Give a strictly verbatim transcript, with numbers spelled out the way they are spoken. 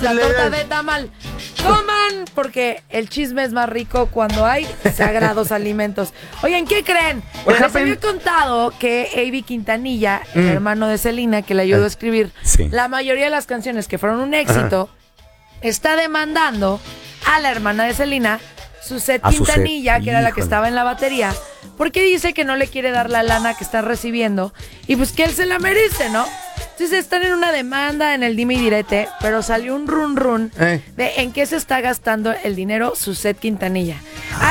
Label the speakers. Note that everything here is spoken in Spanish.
Speaker 1: la torta de tamal. Coman, porque el chisme es más rico cuando hay sagrados alimentos. Oigan, ¿qué creen? Les había contado que Avi Quintanilla, el mm. hermano de Selena, que le ayudó a escribir
Speaker 2: sí.
Speaker 1: la mayoría de las canciones que fueron un éxito, Ajá. está demandando a la hermana de Selena, Suzette Quintanilla, que era la que estaba en la batería, porque dice que no le quiere dar la lana que está recibiendo y pues que él se la merece, ¿no? Entonces están en una demanda en el dime y direte, pero salió un run run eh. de en qué se está gastando el dinero Suzette Quintanilla.